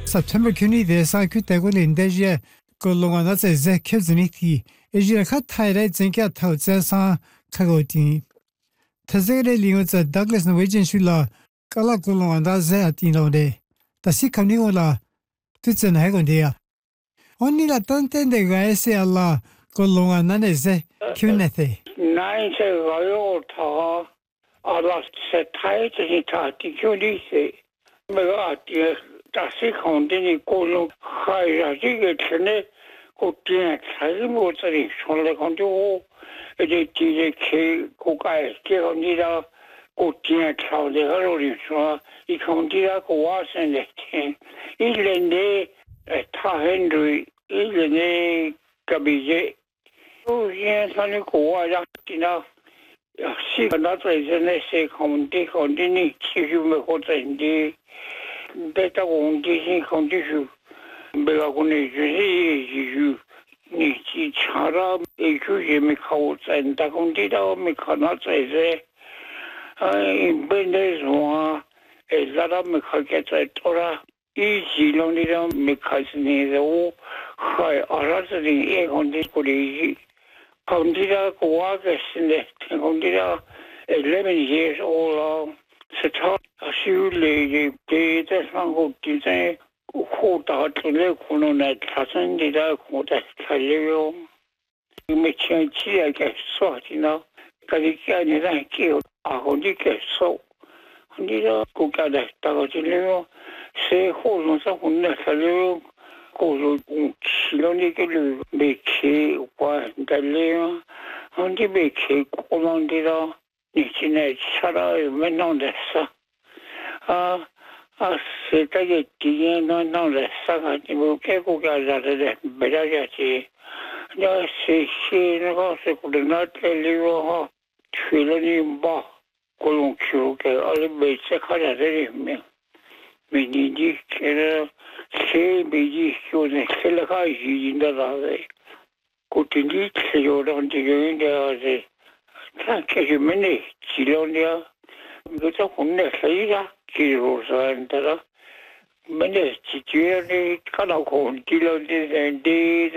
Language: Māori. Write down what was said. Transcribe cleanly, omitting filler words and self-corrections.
September kuni de sa ku te ko lin de je ko longa na ze ke zini ti e je kha thai re zen kya thau ze sa kha go ti ta ze re li ngo Douglas na wejin shu la kala ko longa da ze ati no de ta si kam ni la tu zen hai go de ya oni la tan ten de ga se alla ko longa na ne ze kyu ne the nine se ga yo tha ala se thai te ta ti kyu ni se me ga ti ta si khon de ni ko lo khai ya ji ge chne ko ti chai mo zhe chon le khon jo e de ti de ke ko kai ke ho ni da ko ti chao de ha lo ri so I khon ti da ko wa sen de tin I le ne ta hen ru I le ne ka bi je o yen sa ni ko wa ya ti na si na zai zhe ne se khon de ni chi ju me ho zhen de Beta on dit qu'on dit mais on est juste ni ci chara e que je me cause en ta condita me connaître in benezo e la me khaketa tora I jilonira me khasni o khai arasri e hondi kuri condita ko ga sinde condita 11 years old Seta asiule de sango dizai ko da tole kono na tasan dida ko da kaleo me chanchi ya so tina kali kya ni da ke a hondi ke so hondi da ko ka da ta ko leo se ho no sa hunna kaleo ko lo siloni ke le me ke kwa da leo hondi be ke ko lo dida Nichine chara menon de sa c'est que tiene non le saga ni que ko ga la de bela ya chi no se chi no se ko na te liwo ha chilo ni ba ko lo chu ke ale be se kha ya de me ni di ke se be ji ko ne se la ga ji nda la de ko ti ni se yo ron de yo de que je mene chilonia yo te kunne seira ki rosa entera mene chichione kana con chilonia de